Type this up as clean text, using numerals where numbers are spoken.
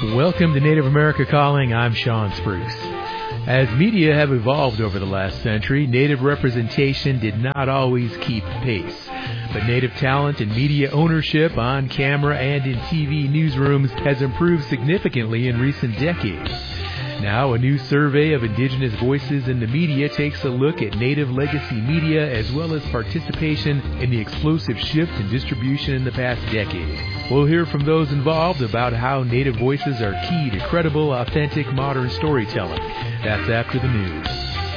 Welcome to Native America Calling. I'm Sean Spruce. As media have evolved over the last century, Native representation did not always keep pace. But Native talent and media ownership on camera and in TV newsrooms has improved significantly in recent decades. Now, a new survey of Indigenous voices in the media takes a look at Native legacy media as well as participation in the explosive shift in distribution in the past decade. We'll hear from those involved about how Native voices are key to credible, authentic, modern storytelling. That's after the news.